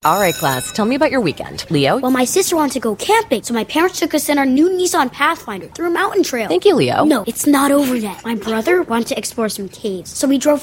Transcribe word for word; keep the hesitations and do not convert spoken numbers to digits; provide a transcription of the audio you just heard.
All right, class, tell me about your weekend. Leo? Well, my sister wanted to go camping, so my parents took us in our new Nissan Pathfinder through a mountain trail. Thank you, Leo. No, it's not over yet. My brother wanted to explore some caves, so we drove